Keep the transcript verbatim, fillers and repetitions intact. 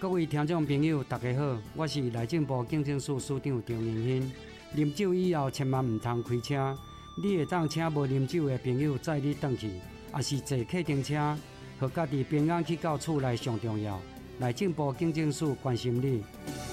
各位听众朋友，大家好，我是内政部警政署署长张明兴。啉酒以后，千万唔通开车。你会当请无啉酒的朋友载你返去，也是坐客停车，和家己平安去到厝内上重要。内政部警政署关心你。